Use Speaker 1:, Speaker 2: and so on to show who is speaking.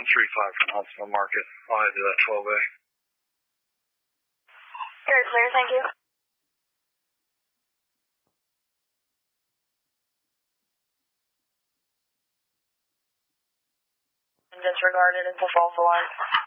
Speaker 1: from Huntsville Market, on into that 12A.
Speaker 2: Very clear, thank you. Disregarded into false alarm.